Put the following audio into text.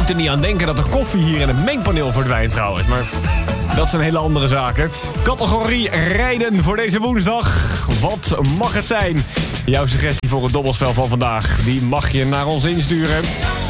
moet er niet aan denken dat de koffie hier in het mengpaneel verdwijnt trouwens. Maar dat zijn hele andere zaken. Categorie rijden voor deze woensdag. Wat mag het zijn? Jouw suggestie voor het dobbelspel van vandaag, die mag je naar ons insturen.